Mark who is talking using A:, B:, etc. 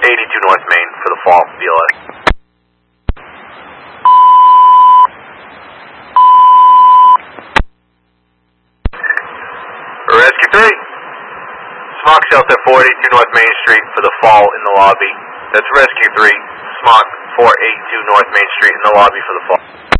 A: 82 North Main for the fall, BLS. Rescue 3, Smock Shelter 482 North Main Street for the fall in the lobby. That's Rescue 3, Smock 482 North Main Street in the lobby for the fall.